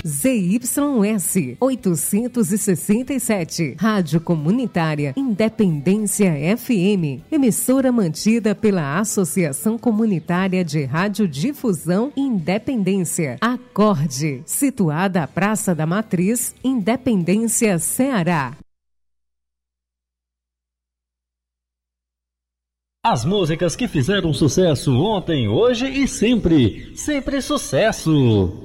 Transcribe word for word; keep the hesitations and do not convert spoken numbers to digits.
Z Y S oitocentos e sessenta e sete, Rádio Comunitária Independência F M, emissora mantida pela Associação Comunitária de Radiodifusão Independência, Acorde, situada à Praça da Matriz, Independência, Ceará. As músicas que fizeram sucesso ontem, hoje e sempre. Sempre sucesso!